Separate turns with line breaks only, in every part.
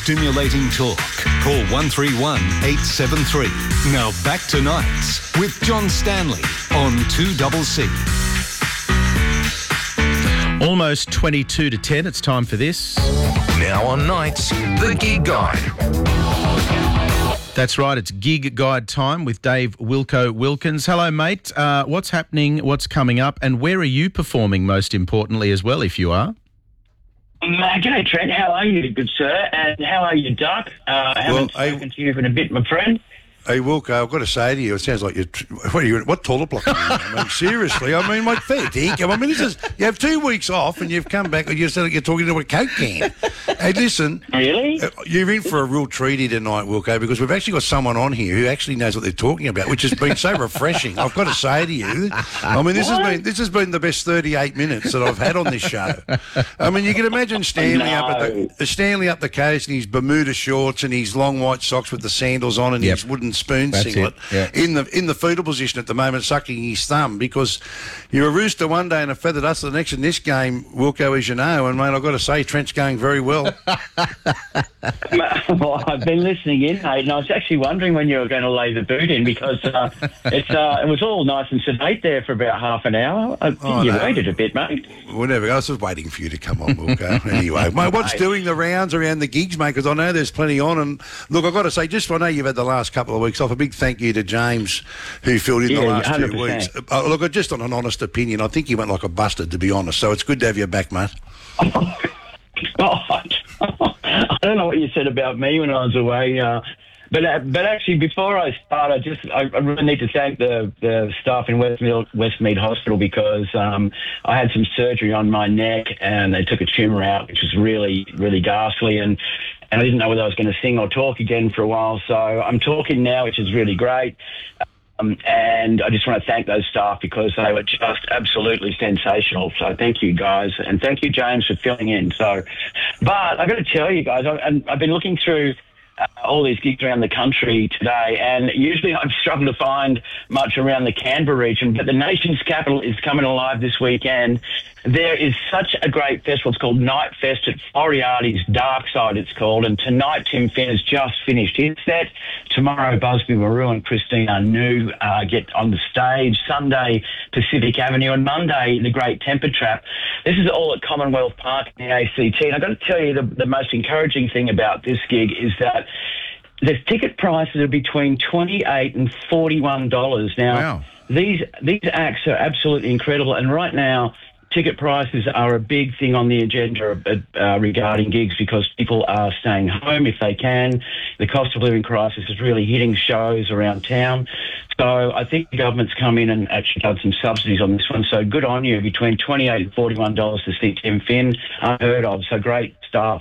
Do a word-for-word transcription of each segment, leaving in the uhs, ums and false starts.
Stimulating talk. Call one three one, eight seven three. Now back to Nights with John Stanley on two C C.
Almost twenty-two to ten. It's time for this.
Now on Nights, the Gig Guide.
That's right. It's Gig Guide time with Dave Wilco Wilkins. Hello, mate. Uh, what's happening? What's coming up? And where are you performing most importantly as well, if you are?
Uh, G'day, Trent. How are you, good sir? And how are you, Duck? Uh, I haven't
Well,
spoken
I-
to you in a bit, my friend.
Hey, Wilco, I've got to say to you, it sounds like you're... What are you... What toilet block are you in? I mean, seriously, I mean, like, fair dinkum. I mean, this is... You have two weeks off and you've come back and you said like you're talking to a Coke can. Hey, listen...
Really?
uh, You're in for a real treaty tonight, Wilco, because we've actually got someone on here who actually knows what they're talking about, which has been so refreshing. I've got to say to you, I mean, this has been this has been the best thirty-eight minutes that I've had on this show. I mean, you can imagine Stanley up at the uh, Stanley up the coast in his Bermuda shorts and his long white socks with the sandals on and
Yep.
his wooden spoon
That's
singlet
it, yeah.
in the in the fetal position at the moment, sucking his thumb, because you're a rooster one day and a feather duster the next. In this game, Wilco, as you know, and mate, I've got to say, Trent's going very well.
Well, I've been listening in, mate, and I was actually wondering when you were going to lay the boot in because uh, it's uh, it was all nice and sedate there for about half an hour. I think
Oh,
you
no.
waited a bit, mate.
Whatever. I was just waiting for you to come on, Wilco. Anyway, mate, what's
Mate.
doing the rounds around the gigs, mate? Because I know there's plenty on. And look, I've got to say, just I know you've had the last couple of weeks off. A big thank you to James, who filled in the
Yeah,
last
one hundred
two
percent.
weeks. Uh, look, just on an honest opinion, I think you went like a bastard, to be honest. So it's good to have you back, mate.
God. I don't know what you said about me when I was away, uh, but uh, but actually, before I start, I just I, I really need to thank the, the staff in Westmead, Westmead Hospital because um, I had some surgery on my neck and they took a tumour out, which was really really ghastly, and and I didn't know whether I was going to sing or talk again for a while. So I'm talking now, which is really great. Um, and I just want to thank those staff because they were just absolutely sensational. So thank you, guys. And thank you, James, for filling in. So, but I've got to tell you, guys, I, and I've been looking through uh, all these gigs around the country today, and usually I've struggled to find much around the Canberra region, but the nation's capital is coming alive this weekend. There is such a great festival. It's called Night Fest at Moriarty's Dark Side, it's called. And tonight, Tim Finn has just finished his set. Tomorrow, Busby Maru and Christine Anu uh, get on the stage. Sunday, Pacific Avenue. And Monday, the Great Temper Trap. This is all at Commonwealth Park in the A C T. And I've got to tell you, the, the most encouraging thing about this gig is that the ticket prices are between twenty-eight dollars and forty-one dollars. Now,
Wow.
these these acts are absolutely incredible. And right now, ticket prices are a big thing on the agenda uh, regarding gigs because people are staying home if they can. The cost of living crisis is really hitting shows around town. So I think the government's come in and actually done some subsidies on this one. So good on you. Between twenty-eight dollars and forty-one dollars to see Tim Finn, unheard of. So great stuff.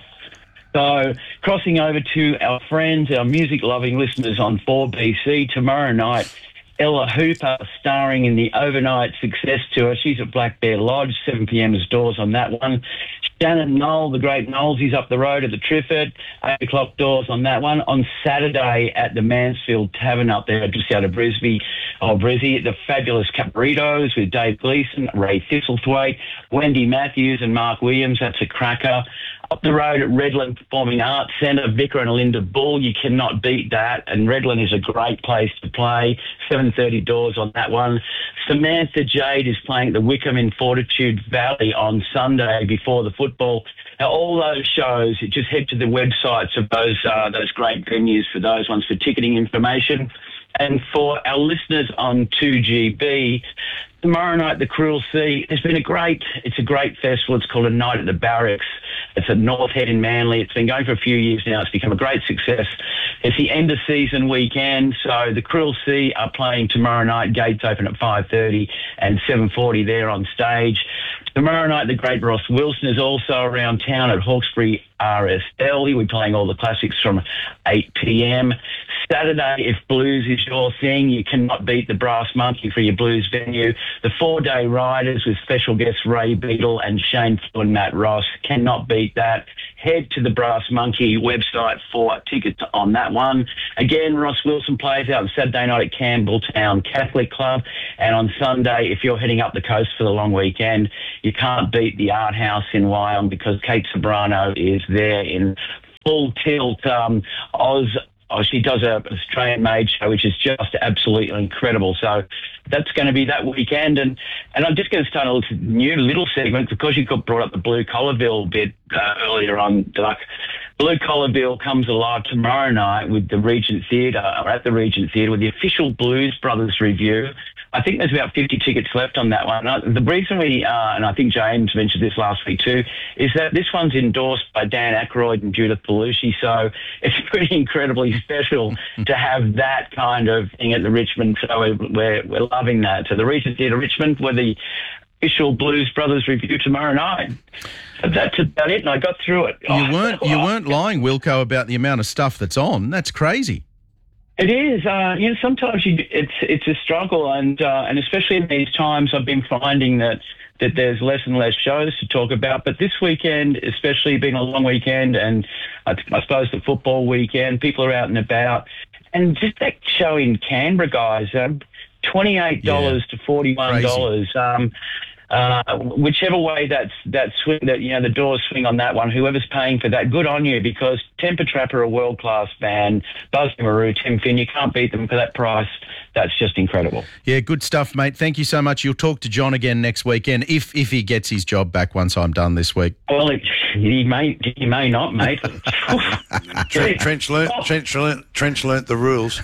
So crossing over to our friends, our music-loving listeners on four B C tomorrow night, Ella Hooper starring in the Overnight Success Tour. She's at Black Bear Lodge, seven p.m. is doors on that one. Shannon Knoll, the great Knowles, he's up the road at the Trifford, eight o'clock doors on that one. On Saturday at the Mansfield Tavern up there just out of Brisbane, or Brizzy, the Fabulous Capritos with Dave Gleason, Ray Thistlethwaite, Wendy Matthews and Mark Williams. That's a cracker. Up the road at Redland Performing Arts Centre, Vicar and Linda Bull. You cannot beat that. And Redland is a great place to play. seven thirty doors on that one. Samantha Jade is playing at the Wickham in Fortitude Valley on Sunday before the football. Now, all those shows, you just head to the websites of those uh, those great venues for those ones for ticketing information. And for our listeners on two G B, tomorrow night, the Cruel Sea. There's been a great, it's a great festival. It's called A Night at the Barracks. It's at North Head in Manly. It's been going for a few years now. It's become a great success. It's the end of season weekend. So the Cruel Sea are playing tomorrow night. Gates open at five thirty and seven forty there on stage. Tomorrow night, the great Ross Wilson is also around town at Hawkesbury R S L. He'll be playing all the classics from eight p.m. Saturday, if blues is your thing, you cannot beat the Brass Monkey for your blues venue. The four-day riders with special guests Ray Beadle and Shane Flew and Matt Ross. Cannot beat that. Head to the Brass Monkey website for tickets on that one. Again, Ross Wilson plays out on Saturday night at Campbelltown Catholic Club. And on Sunday, if you're heading up the coast for the long weekend, you can't beat the Art House in Wyong because Kate Sobrano is there in full tilt um, Oz. Oh, she does a Australian-made show, which is just absolutely incredible. So that's going to be that weekend. And, and I'm just going to start a little, new little segment because you got brought up the Blue Collarville bit uh, earlier on, Duck. Blue Collarville comes alive tomorrow night with the Regent Theatre, or at the Regent Theatre, with the official Blues Brothers review. I think there's about fifty tickets left on that one. The reason we, uh, and I think James mentioned this last week too, is that this one's endorsed by Dan Aykroyd and Judith Belushi, so it's pretty incredibly special to have that kind of thing at the Richmond. So we're, we're, we're loving that. So the Regent Theatre Richmond with the official Blues Brothers review tomorrow night. So that's about it, and I got through it.
You
oh,
weren't you weren't lying, Wilco, about the amount of stuff that's on. That's crazy.
It is. Uh, you know, sometimes you, it's it's a struggle, and uh, and especially in these times, I've been finding that that there's less and less shows to talk about. But this weekend, especially being a long weekend, and I, I suppose the football weekend, people are out and about, and just that show in Canberra, guys, um, twenty-eight dollars yeah. to forty-one dollars. Um, Uh, whichever way that's that swing, that you know the doors swing on that one. Whoever's paying for that, good on you, because Temper Trap are a world class band. Buzz Maru, Tim Finn, you can't beat them for that price. That's just incredible.
Yeah, good stuff, mate. Thank you so much. You'll talk to John again next weekend if if he gets his job back once I'm done this week.
Well, it, he may he may not, mate.
Trench, Trench learnt Trench learnt Trench learnt the rules.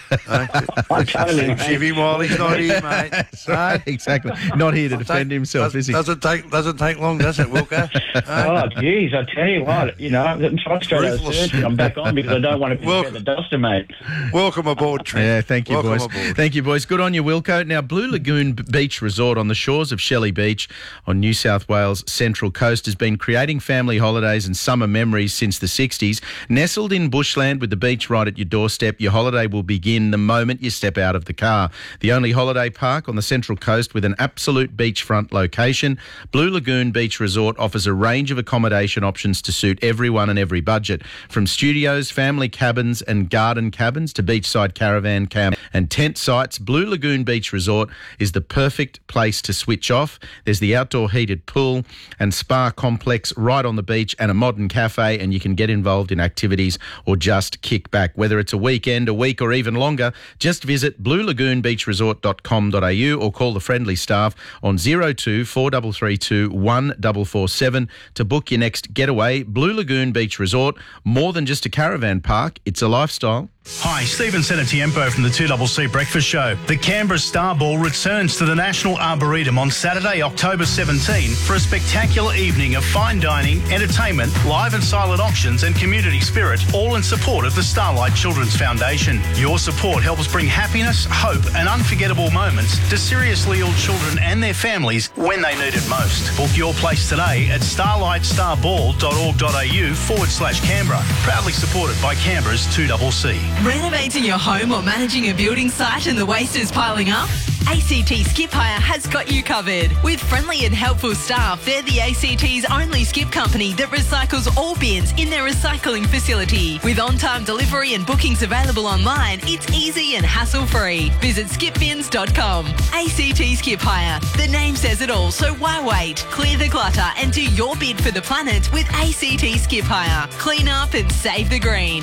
I totally,
if he while he's not here, mate.
Right, exactly. Not here to defend himself,
does,
is he?
Doesn't take doesn't take long, does it, Wilco?
Oh, geez, I tell you what, you know, I'm trying straight out of surgery. I'm back on because I don't want to be
Welcome,
the duster, mate.
Welcome aboard, Trent.
Yeah, thank you,
welcome
boys.
Aboard.
Thank you, boys. Good on you, Wilco. Now, Blue Lagoon Beach Resort on the shores of Shelley Beach on New South Wales' Central Coast has been creating family holidays and summer memories since the sixties. Nestled in bushland with the beach right at your doorstep, your holiday will begin the moment you step out of the car. The only holiday park on the Central Coast with an absolute beachfront location, Blue Lagoon Beach Resort offers a range of accommodation options to suit everyone and every budget. From studios, family cabins and garden cabins to beachside caravan camp and tent sites, Blue Lagoon Beach Resort is the perfect place to switch off. There's the outdoor heated pool and spa complex right on the beach and a modern cafe, and you can get involved in activities or just kick back. Whether it's a weekend, a week or even longer, just visit blue lagoon beach resort dot com dot a u or call the friendly staff on zero two four three three two one four four seven to book your next getaway. Blue Lagoon Beach Resort, more than just a caravan park, it's a lifestyle.
Hi, Stephen Senatiempo from the two C C Breakfast Show. The Canberra Star Ball returns to the National Arboretum on Saturday, October seventeenth for a spectacular evening of fine dining, entertainment, live and silent auctions and community spirit, all in support of the Starlight Children's Foundation. Your support helps bring happiness, hope and unforgettable moments to seriously ill children and their families when they need it most. Book your place today at starlight star ball dot org dot a u forward slash Canberra. Proudly supported by Canberra's two C C.
Renovating your home or managing a building site and the waste is piling up? A C T Skip Hire has got you covered. With friendly and helpful staff, they're the A C T's only skip company that recycles all bins in their recycling facility. With on-time delivery and bookings available online, it's easy and hassle-free. Visit skip bins dot com. A C T Skip Hire. The name says it all, so why wait? Clear the clutter and do your bid for the planet with A C T Skip Hire. Clean up and save the green.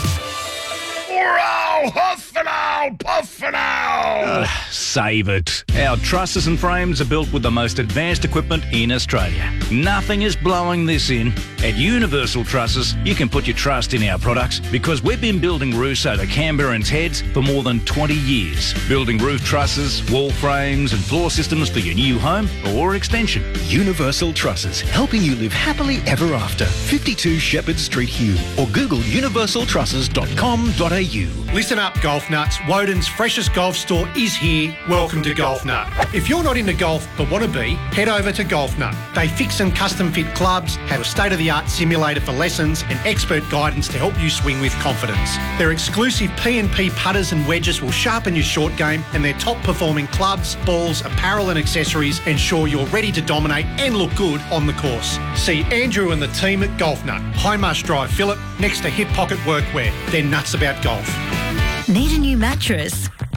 Hurrah! Huff and owl! Puff and owl! Uh, save it. Our trusses and frames are built with the most advanced equipment in Australia. Nothing is blowing this in. At Universal Trusses, you can put your trust in our products because we've been building roofs over Canberrans' heads for more than twenty years. Building roof trusses, wall frames and floor systems for your new home or extension.
Universal Trusses, helping you live happily ever after. fifty-two Shepherd Street, Hume, or Google universal trusses dot com dot a u.
Listen up, golf nuts. Woden's freshest golf store is here. Welcome to Golf Nut. If you're not into golf but want to be, head over to Golf Nut. They fix and custom fit clubs, have a state-of-the-art simulator for lessons and expert guidance to help you swing with confidence. Their exclusive P and P putters and wedges will sharpen your short game, and their top-performing clubs, balls, apparel and accessories ensure you're ready to dominate and look good on the course. See Andrew and the team at Golf Nut, High Marsh Drive, Phillip, next to Hip Pocket Workwear. They're nuts about golf.
Need a new mattress?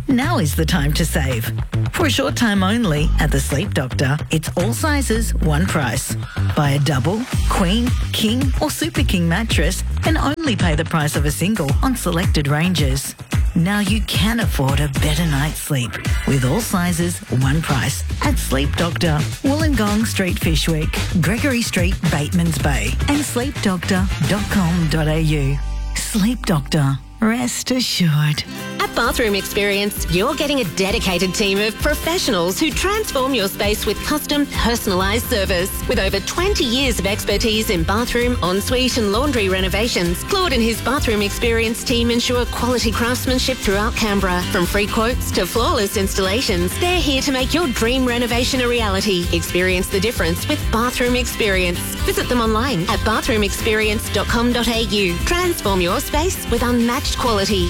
Now is the time to save. For a short time only at the Sleep Doctor, it's all sizes, one price. Buy a double, queen, king or super king mattress and only pay the price of a single on selected ranges. Now you can afford a better night's sleep with all sizes, one price at Sleep Doctor, Wollongong Street, Fishwick, Gregory Street, Bateman's Bay and sleep doctor dot com dot a u. Sleep Doctor. Rest assured.
At Bathroom Experience, you're getting a dedicated team of professionals who transform your space with custom, personalised service. With over twenty years of expertise in bathroom, ensuite and laundry renovations, Claude and his Bathroom Experience team ensure quality craftsmanship throughout Canberra. From free quotes to flawless installations, they're here to make your dream renovation a reality. Experience the difference with Bathroom Experience. Visit them online at bathroom experience dot com dot a u. Transform your space with unmatched quality.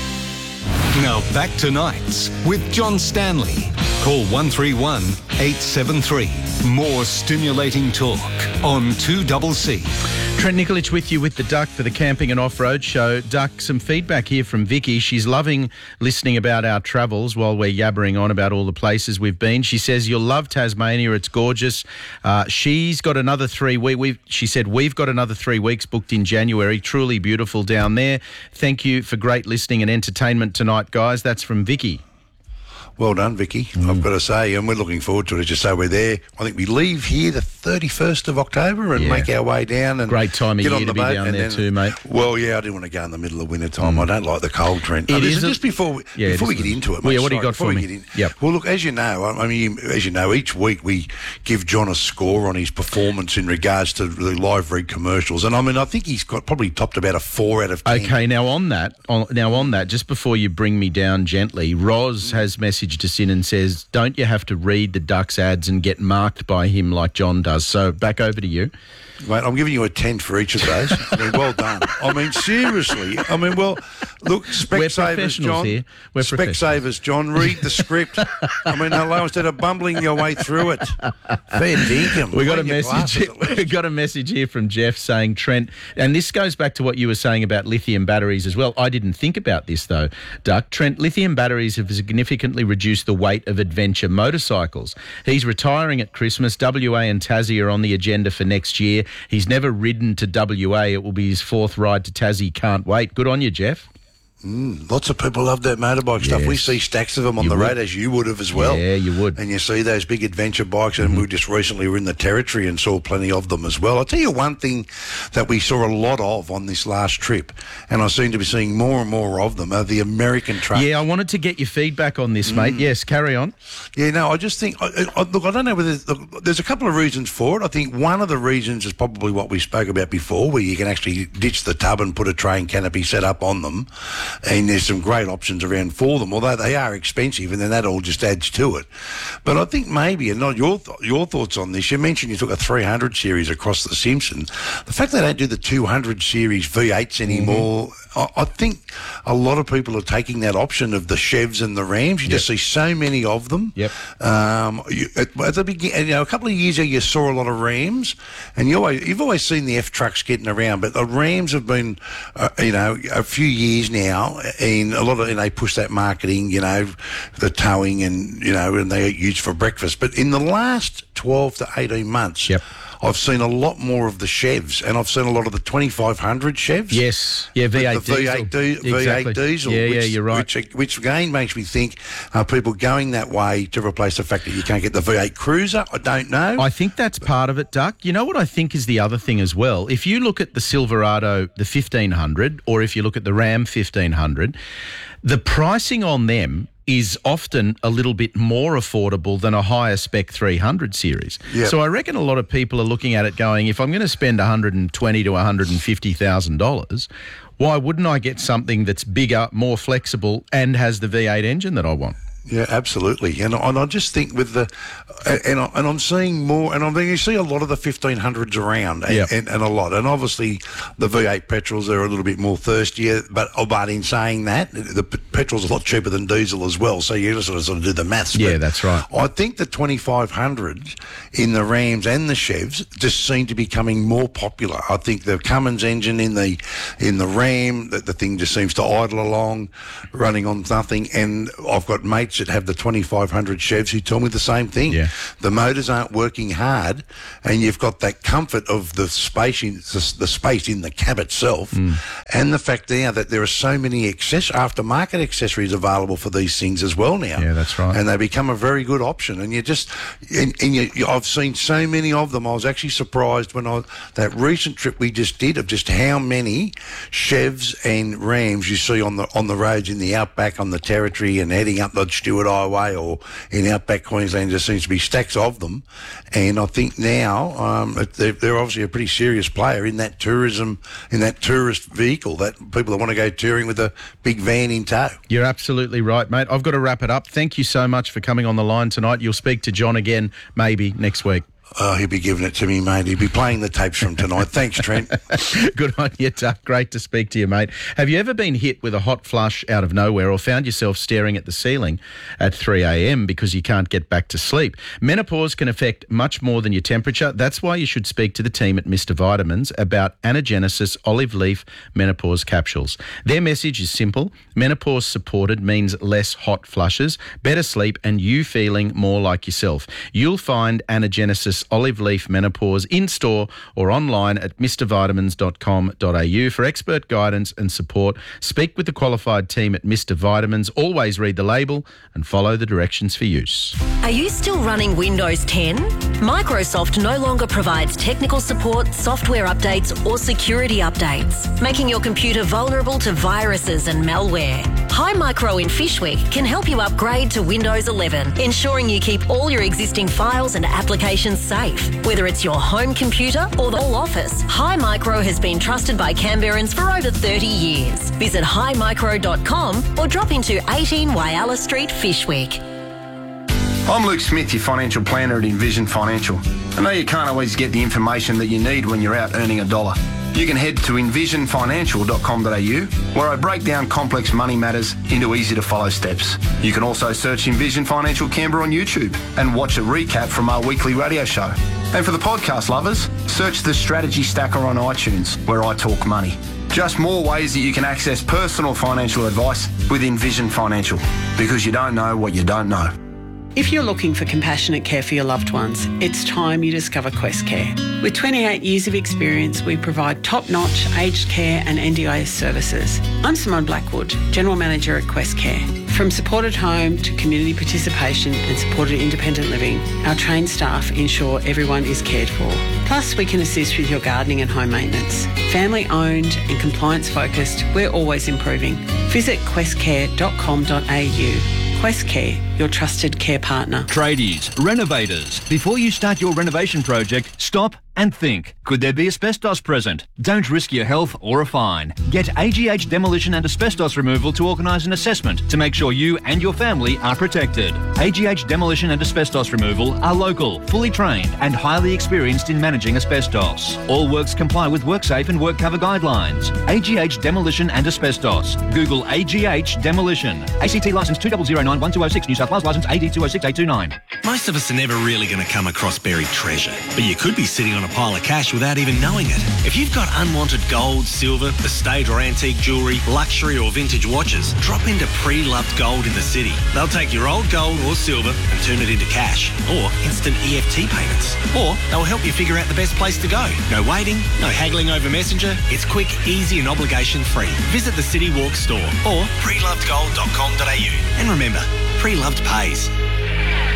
Now back to Nights with John Stanley. Call one three one, eight seven three. More stimulating talk on two C C.
Trent Nikolic with you with the Duck for the Camping and Off-Road Show. Duck, some feedback here from Vicky. She's loving listening about our travels while we're yabbering on about all the places we've been. She says, you'll love Tasmania. It's gorgeous. Uh, she's got another three weeks. We've, she said, we've got another three weeks booked in January. Truly beautiful down there. Thank you for great listening and entertainment tonight, guys. That's from Vicky.
Well done, Vicky. Mm. I've got to say, and we're looking forward to it. As you say, we're there. I think we leave here the thirty-first of October and yeah. make our way down. And
great time of
get
year
on the
to be
boat
down there
then,
too, mate.
Well, yeah, I didn't want to go in the middle of winter time. Mm. I don't like the cold, Trent.
It
no,
is a,
just before we,
yeah,
before we
is
get into it, mate,
well, yeah, what do you
sorry,
got for
we
me?
Get in,
yep.
Well, look, as you know, I mean, as you know, each week we give John a score on his performance in regards to the live read commercials, and I mean, I think he's got probably topped about a four out of ten.
Okay, now on that, on, now on that, just before you bring me down gently, Roz has messaged us in and says, "Don't you have to read the Ducks ads and get marked by him like John does?" So back over to you.
Mate, I'm giving you a ten for each of those. I mean, well done. I mean, seriously. I mean, well, look, Specsavers, John.
Here. We're
Specsavers, John. Read the script. I mean, hello, instead of bumbling your way through it. Fair dinkum.
We got a message. We got a message here from Jeff saying, Trent, and this goes back to what you were saying about lithium batteries as well. I didn't think about this though, Duck. Trent, lithium batteries have significantly reduced the weight of adventure motorcycles. He's retiring at Christmas. W A and Tassie are on the agenda for next year. He's never ridden to W A. It will be his fourth ride to Tassie. Can't wait. Good on you, Jeff.
Mm, lots of people love that motorbike stuff.
Yes.
We see stacks of them on
you
the
would.
road, as you would have as well.
Yeah, you would.
And you see those big adventure bikes, and mm-hmm. we just recently were in the Territory and saw plenty of them as well. I'll tell you one thing that we saw a lot of on this last trip, and I seem to be seeing more and more of them, are the American trucks.
Yeah, I wanted to get your feedback on this, mate.
Mm.
Yes, carry on.
Yeah, no, I just think, I, I, look, I don't know whether, look, there's a couple of reasons for it. I think one of the reasons is probably what we spoke about before, where you can actually ditch the tub and put a train canopy set up on them, and there's some great options around for them, although they are expensive, and then that all just adds to it. But I think maybe, and not your th- your thoughts on this, you mentioned you took a three hundred series across the Simpson. The fact they don't do the two hundred series V eights anymore, mm-hmm. I, I think a lot of people are taking that option of the Chevs and the Rams. You yep. just see so many of them.
Yep. Um,
you, at, at the beginning, you know, a couple of years ago, you saw a lot of Rams, and you always, you've always seen the F trucks getting around, but the Rams have been, uh, you know, a few years now, and a lot of, and they push that marketing, you know, the towing, and you know, and they eat used for breakfast. But in the last twelve to eighteen months,
yep.
I've seen a lot more of the Chevs, and I've seen a lot of the twenty-five hundred Chevs.
Yes, yeah, V eight
the, the V eight
diesel.
D-
exactly.
V eight diesel.
Yeah,
which,
yeah, you're right.
Which, which again makes me think, are people going that way to replace the fact that you can't get the V eight Cruiser? I don't know.
I think that's part of it, Duck. You know what I think is the other thing as well? If you look at the Silverado, the fifteen hundred, or if you look at the Ram fifteen hundred, the pricing on them is often a little bit more affordable than a higher spec three hundred series.
Yep.
So I reckon a lot of people are looking at it going, if I'm going to spend one hundred twenty thousand to one hundred fifty thousand dollars, why wouldn't I get something that's bigger, more flexible, and has the V eight engine that I want?
Yeah, absolutely. And, and I just think with the, and, I, and I'm seeing more, and I'm thinking you see a lot of the fifteen hundreds around, and,
Yep.
and, and a lot. And obviously the V eight petrols are a little bit more thirstier, but, oh, but in saying that, the p- petrol's a lot cheaper than diesel as well, so you just sort of, sort of do the maths.
Yeah,
But
that's right.
I think the twenty-five hundreds in the Rams and the Chevs just seem to be becoming more popular. I think the Cummins engine in the in the Ram, the, the thing just seems to idle along, running on nothing. And I've got mates that have the twenty-five hundred Chevs who tell me the same thing.
Yeah.
The motors aren't working hard, and you've got that comfort of the space in the, the space in the cab itself,
Mm.
and the fact now that there are so many access aftermarket accessories available for these things as well now.
Yeah, that's right.
And they become a very good option. And you just, and, and you, you, I've seen so many of them. I was actually surprised when I that recent trip we just did of just how many Chevs and Rams you see on the on the roads in the outback, on the Territory, and heading up the Stewart Highway or in outback Queensland. There seems to be stacks of them, and I think now um, they're, they're obviously a pretty serious player in that tourism, in that tourist vehicle, that people that want to go touring with a big van in tow.
You're absolutely right, mate. I've got to wrap it up. Thank you so much for coming on the line tonight. You'll speak to John again maybe next week.
Oh, he'll be giving it to me, mate. He'll be playing the tapes from tonight. Thanks, Trent.
Good on you, Duck. Great to speak to you, mate. Have you ever been hit with a hot flush out of nowhere or found yourself staring at the ceiling at three a.m. because you can't get back to sleep? Menopause can affect much more than your temperature. That's why you should speak to the team at Mister Vitamins about Anagenesis olive leaf menopause capsules. Their message is simple. Menopause supported means less hot flushes, better sleep, and you feeling more like yourself. You'll find Anagenesis olive leaf menopause in store or online at mr vitamins dot com dot a u. For expert guidance and support, speak with the qualified team at Mister Vitamins. Always read the label and follow the directions for use.
Are you still running Windows ten? Microsoft no longer provides technical support, software updates or security updates, making your computer vulnerable to viruses and malware. Hi Micro in Fishwick can help you upgrade to Windows eleven, ensuring you keep all your existing files and applications safe. Whether it's your home computer or the whole office, Hi Micro has been trusted by Canberrans for over thirty years. Visit hi micro dot com or drop into eighteen Whyalla Street, Fishwick.
I'm Luke Smith, your financial planner at Envision Financial. I know you can't always get the information that you need when you're out earning a dollar. You can head to envision financial dot com dot a u, where I break down complex money matters into easy-to-follow steps. You can also search Envision Financial Canberra on YouTube and watch a recap from our weekly radio show. And for the podcast lovers, search the Strategy Stacker on iTunes, where I talk money. Just more ways that you can access personal financial advice with Envision Financial, because you don't know what you don't know.
If you're looking for compassionate care for your loved ones, it's time you discover Quest Care. With twenty-eight years of experience, we provide top-notch aged care and N D I S services. I'm Simone Blackwood, General Manager at Quest Care. From supported home to community participation and supported independent living, our trained staff ensure everyone is cared for. Plus, we can assist with your gardening and home maintenance. Family-owned and compliance-focused, we're always improving. Visit quest care dot com dot a u. Quest Care, your trusted care partner.
Tradies, renovators. Before you start your renovation project, stop and think. Could there be asbestos present? Don't risk your health or a fine. Get A G H Demolition and Asbestos Removal to organise an assessment to make sure you and your family are protected. A G H Demolition and Asbestos Removal are local, fully trained and highly experienced in managing asbestos. All works comply with WorkSafe and WorkCover guidelines. A G H Demolition and Asbestos. Google A G H Demolition. A C T licence two zero zero nine one two zero six, New South Wales licence A D two zero six eight two nine.
Most of us are never really going to come across buried treasure, but you could be sitting on a pile of cash without even knowing it. If you've got unwanted gold, silver, estate or antique jewellery, luxury or vintage watches, drop into Pre-Loved Gold in the city. They'll take your old gold or silver and turn it into cash or instant E F T payments. Or they'll help you figure out the best place to go. No waiting, no haggling over Messenger. It's quick, easy and obligation free. Visit the City Walk store or pre loved gold dot com dot a u. And remember, Pre-Loved pays.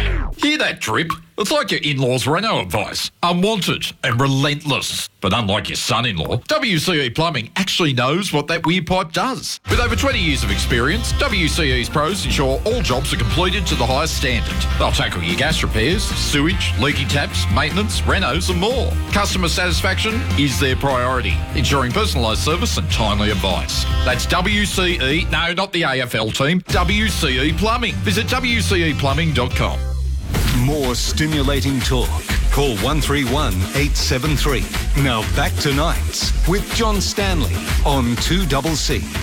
Hear that drip? It's like your in-laws' Renault advice. Unwanted and relentless. But unlike your son-in-law, W C E Plumbing actually knows what that weird pipe does. With over twenty years of experience, W C E's pros ensure all jobs are completed to the highest standard. They'll tackle your gas repairs, sewage, leaky taps, maintenance, renos and more. Customer satisfaction is their priority, ensuring personalised service and timely advice. That's W C E, no, not the A F L team, W C E Plumbing. Visit W C E plumbing dot com.
More stimulating talk. Call one three one, eight seven three. Now back to Nights with John Stanley on two C C.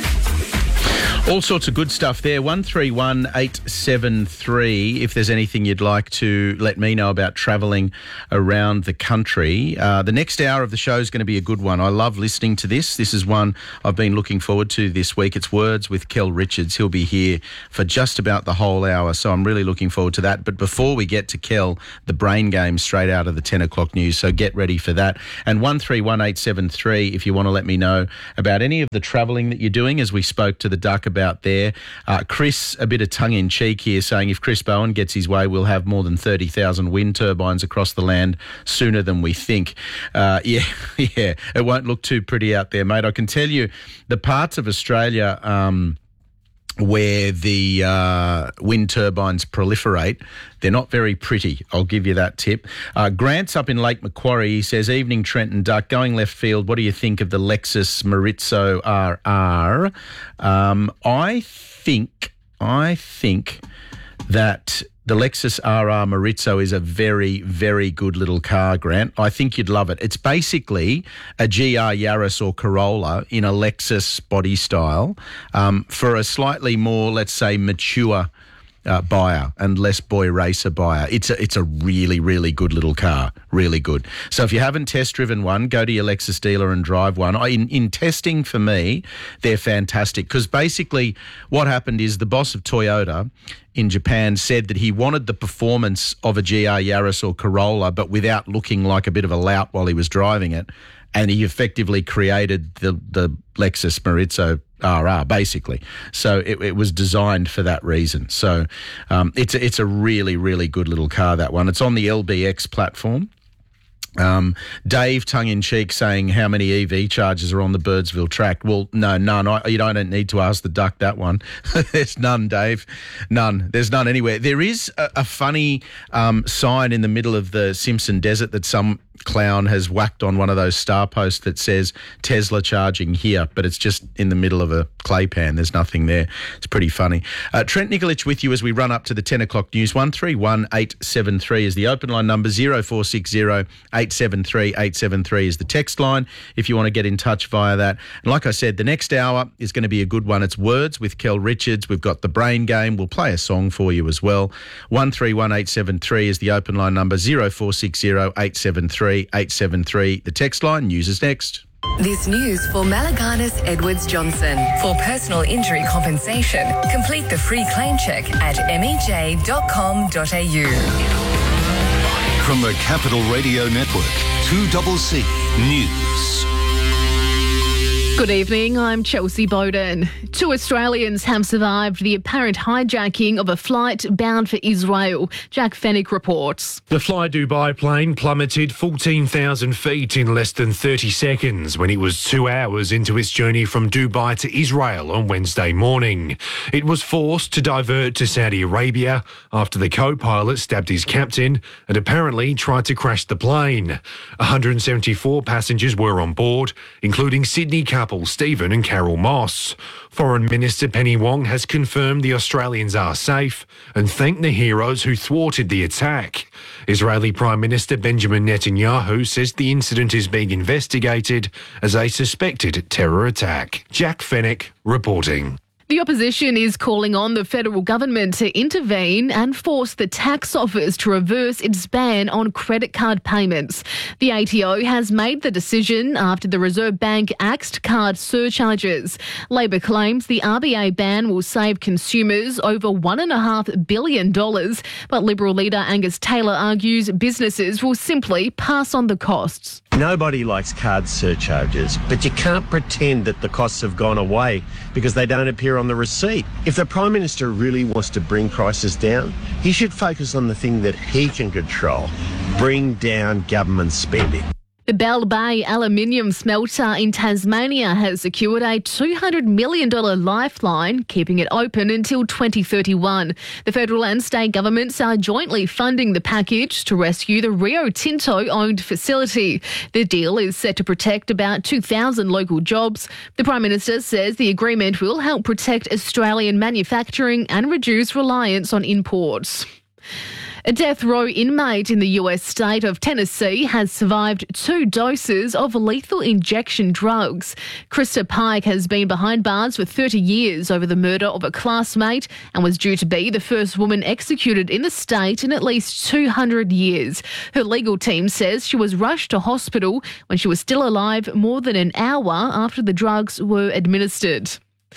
All sorts of good stuff there. one three one, eight seven three. If there's anything you'd like to let me know about travelling around the country. Uh, the next hour of the show is going to be a good one. I love listening to this. This is one I've been looking forward to this week. It's Words with Kel Richards. He'll be here for just about the whole hour, so I'm really looking forward to that. But before we get to Kel, the brain game straight out of the ten o'clock news, so get ready for that. And one three one, eight seven three if you want to let me know about any of the travelling that you're doing, as we spoke to the duck about there. Uh, Chris, a bit of tongue-in-cheek here, saying if Chris Bowen gets his way, we'll have more than thirty thousand wind turbines across the land sooner than we think. Uh, yeah, yeah, it won't look too pretty out there, mate. I can tell you the parts of Australia um, where the uh, wind turbines proliferate, they're not very pretty. I'll give you that tip. Uh, Grant's up in Lake Macquarie. He says, evening, Trent and Duck. Going left field, what do you think of the Lexus Maurizio R R? Um, I think, I think that the Lexus R R Maurizio is a very, very good little car, Grant. I think you'd love it. It's basically a G R Yaris or Corolla in a Lexus body style um, for a slightly more, let's say, mature Uh, buyer and less boy racer buyer. It's a, it's a really, really good little car. Really good. So if you haven't test driven one, go to your Lexus dealer and drive one. I, in, in testing for me, they're fantastic because basically what happened is the boss of Toyota in Japan said that he wanted the performance of a G R Yaris or Corolla but without looking like a bit of a lout while he was driving it. And he effectively created the, the Lexus Maurizio R R, basically. So it, it was designed for that reason. So um, it's, a, it's a really, really good little car, that one. It's on the L B X platform. Um, Dave, tongue-in-cheek, saying how many E V chargers are on the Birdsville track. Well, no, none. I, you don't need to ask the duck that one. There's none, Dave. None. There's none anywhere. There is a, a funny um, sign in the middle of the Simpson Desert that some clown has whacked on one of those star posts that says Tesla charging here, but it's just in the middle of a clay pan. There's nothing there. It's pretty funny. Uh, Trent Nikolic with you as we run up to the ten o'clock news. one three one, eight seven three is the open line number. zero four six zero, eight seven three, eight seven three is the text line if you want to get in touch via that. And like I said, the next hour is going to be a good one. It's Words with Kel Richards. We've got the brain game. We'll play a song for you as well. one three one, eight seven three is the open line number. zero four six zero, eight seven three, eight seven three the text line. News is next.
This news for Malaganas Edwards Johnson. For personal injury compensation, complete the free claim check at m e j dot com dot a u.
From the Capital Radio Network, two C C News.
Good evening, I'm Chelsea Bowden. Two Australians have survived the apparent hijacking of a flight bound for Israel. Jack Fennick reports.
The Fly Dubai plane plummeted fourteen thousand feet in less than thirty seconds when it was two hours into its journey from Dubai to Israel on Wednesday morning. It was forced to divert to Saudi Arabia after the co-pilot stabbed his captain and apparently tried to crash the plane. one hundred seventy-four passengers were on board, including Sydney couple Stephen and Carol Moss. Foreign Minister Penny Wong has confirmed the Australians are safe and thanked the heroes who thwarted the attack. Israeli Prime Minister Benjamin Netanyahu says the incident is being investigated as a suspected terror attack. Jack Fennick reporting.
The opposition is calling on the federal government to intervene and force the tax office to reverse its ban on credit card payments. The A T O has made the decision after the Reserve Bank axed card surcharges. Labor claims the R B A ban will save consumers over one point five billion dollars, but Liberal leader Angus Taylor argues businesses will simply pass on the costs.
Nobody likes card surcharges, but you can't pretend that the costs have gone away because they don't appear on the receipt. If the Prime Minister really wants to bring prices down, he should focus on the thing that he can control, bring down government spending.
The Bell Bay aluminium smelter in Tasmania has secured a two hundred million dollars lifeline, keeping it open until twenty thirty-one. The federal and state governments are jointly funding the package to rescue the Rio Tinto-owned facility. The deal is set to protect about two thousand local jobs. The Prime Minister says the agreement will help protect Australian manufacturing and reduce reliance on imports. A death row inmate in the U S state of Tennessee has survived two doses of lethal injection drugs. Krista Pike has been behind bars for thirty years over the murder of a classmate and was due to be the first woman executed in the state in at least two hundred years. Her legal team says she was rushed to hospital when she was still alive more than an hour after the drugs were administered.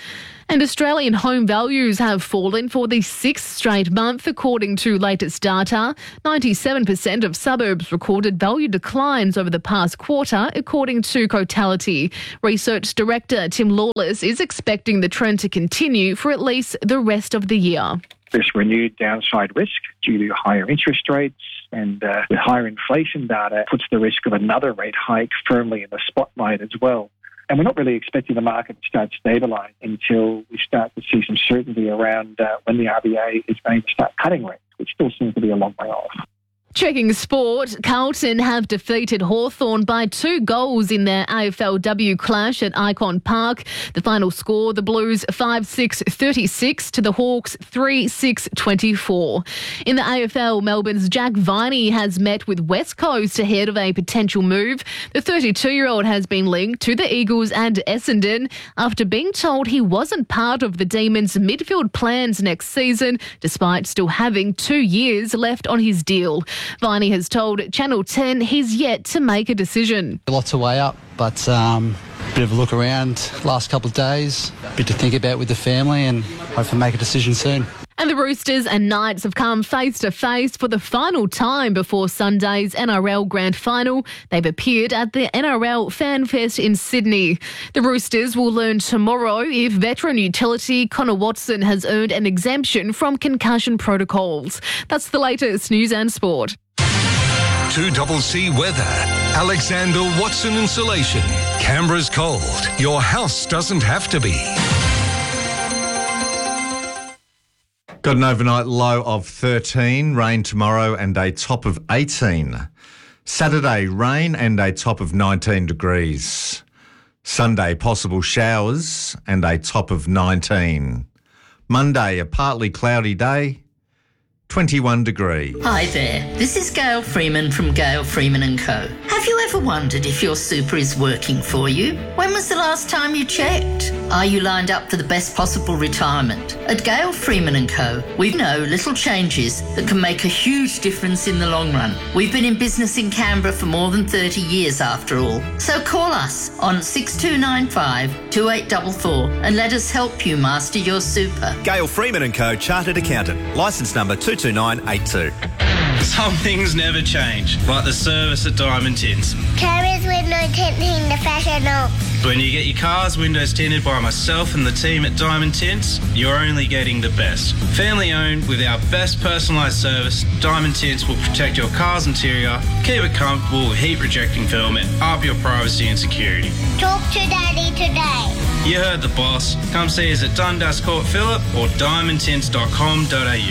And Australian home values have fallen for the sixth straight month, according to latest data. ninety-seven percent of suburbs recorded value declines over the past quarter, according to Cotality. Research Director Tim Lawless is expecting the trend to continue for at least the rest of the year.
There's renewed downside risk due to higher interest rates, and uh, with higher inflation data puts the risk of another rate hike firmly in the spotlight as well. And we're not really expecting the market to start stabilising until we start to see some certainty around uh, when the R B A is going to start cutting rates, which still seems to be a long way off.
Checking sport, Carlton have defeated Hawthorn by two goals in their A F L W clash at Icon Park. The final score, the Blues five six thirty-six to the Hawks three six twenty-four. In the A F L, Melbourne's Jack Viney has met with West Coast ahead of a potential move. The thirty-two-year-old has been linked to the Eagles and Essendon after being told he wasn't part of the Demons' midfield plans next season, despite still having two years left on his deal. Viney has told Channel ten he's yet to make a decision.
A lot to weigh up, but um, a bit of a look around last couple of days, a bit to think about with the family, and hopefully make a decision soon.
And the Roosters and Knights have come face to face for the final time before Sunday's N R L Grand Final. They've appeared at the N R L Fan Fest in Sydney. The Roosters will learn tomorrow if veteran utility Connor Watson has earned an exemption from concussion protocols. That's the latest news and sport.
two C C weather. Alexander Watson Insulation. Canberra's cold. Your house doesn't have to be.
Got an overnight low of thirteen, rain tomorrow and a top of eighteen. Saturday, rain and a top of nineteen degrees. Sunday, possible showers and a top of nineteen. Monday, a partly cloudy day, twenty-one degrees.
Hi there, this is Gail Freeman from Gail Freeman and Co. Have you ever wondered if your super is working for you? When was the last time you checked? Are you lined up for the best possible retirement? At Gail Freeman and Co, we know little changes that can make a huge difference in the long run. We've been in business in Canberra for more than thirty years after all. So call us on six two nine five, two eight four four and let us help you master your super.
Gail Freeman and Co, Chartered Accountant, licence number two two nine eight two.
Some things never change, like the service at Diamond Tints.
Carrier's window tinting professional.
When you get your car's windows tinted by myself and the team at Diamond Tints, you're only getting the best. Family owned with our best personalised service, Diamond Tints will protect your car's interior, keep it comfortable with heat rejecting film and up your privacy and security.
Talk to Daddy today.
You heard the boss. Come see us at Dundas Court Phillip or diamond tints dot com dot a u.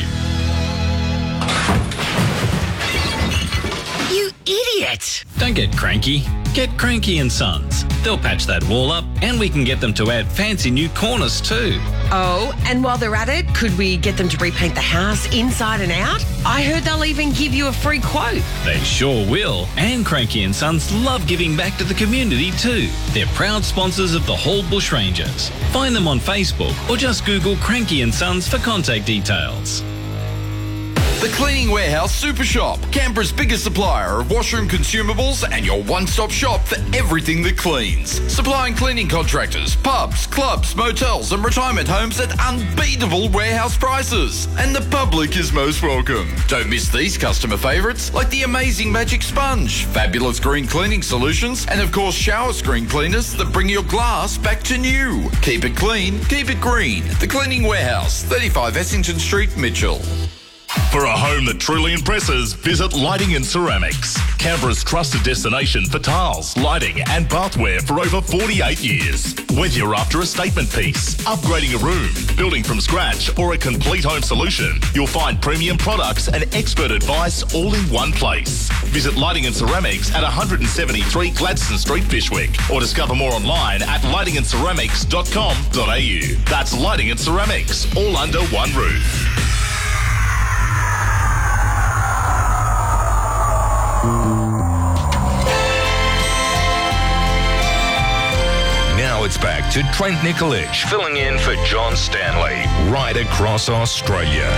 You idiot! Don't get cranky. Get Cranky and Sons. They'll patch that wall up and we can get them to add fancy new corners too.
Oh, and while they're at it, could we get them to repaint the house inside and out? I heard they'll even give you a free quote.
They sure will. And Cranky and Sons love giving back to the community too. They're proud sponsors of the Hall Bushrangers. Find them on Facebook or just Google Cranky and Sons for contact details.
The Cleaning Warehouse Super Shop, Canberra's biggest supplier of washroom consumables and your one-stop shop for everything that cleans. Supplying cleaning contractors, pubs, clubs, motels and retirement homes at unbeatable warehouse prices. And the public is most welcome. Don't miss these customer favourites like the amazing Magic Sponge, fabulous green cleaning solutions and of course shower screen cleaners that bring your glass back to new. Keep it clean, keep it green. The Cleaning Warehouse, thirty-five Essington Street, Mitchell.
For a home that truly impresses, visit Lighting and Ceramics, Canberra's trusted destination for tiles, lighting and bathware for over forty-eight years. Whether you're after a statement piece, upgrading a room, building from scratch or a complete home solution, you'll find premium products and expert advice all in one place. Visit Lighting and Ceramics at one seventy-three Gladstone Street, Bishwick, or discover more online at lighting and ceramics dot com dot a u. That's Lighting and Ceramics, all under one roof.
Now it's back to Trent Nikolic, filling in for John Stanley, right across Australia.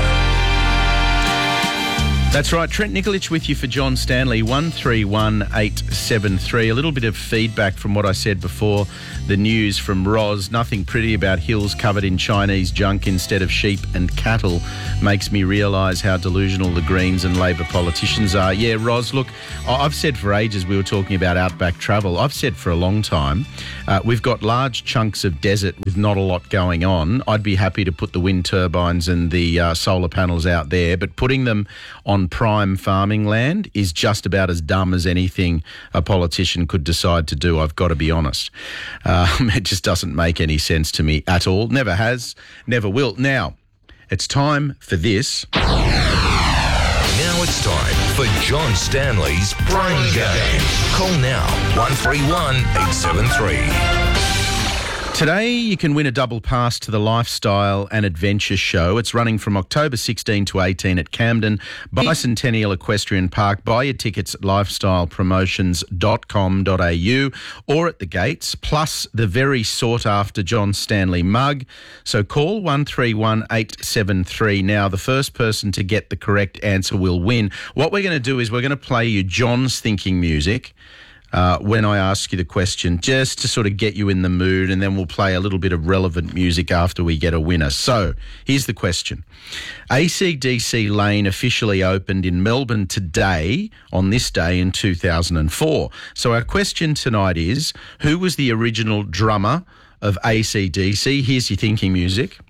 That's right, Trent Nikolic with you for John Stanley, one three one eight seven three. A little bit of feedback from what I said before, the news from Roz. Nothing pretty about hills covered in Chinese junk instead of sheep and cattle makes me realise how delusional the Greens and Labor politicians are. Yeah, Roz, look, I've said for ages, we were talking about outback travel. I've said for a long time, uh, we've got large chunks of desert with not a lot going on. I'd be happy to put the wind turbines and the uh, solar panels out there, but putting them on prime farming land is just about as dumb as anything a politician could decide to do, I've got to be honest. Um, it just doesn't make any sense to me at all. Never has, never will. Now, it's time for this.
Now it's time for John Stanley's Brain Game. Call now, one three one eight seven three.
Today, you can win a double pass to the Lifestyle and Adventure Show. It's running from October sixteenth to eighteenth at Camden, Bicentennial Equestrian Park. Buy your tickets at lifestyle promotions dot com dot a u or at the gates, plus the very sought-after John Stanley mug. So call one three one eight seven three now. The first person to get the correct answer will win. What we're going to do is we're going to play you John's thinking music Uh, when I ask you the question, just to sort of get you in the mood, and then we'll play a little bit of relevant music after we get a winner. So, here's the question. A C D C Lane officially opened in Melbourne today, on this day in two thousand four. So our question tonight is, who was the original drummer of A C D C? Here's your thinking music.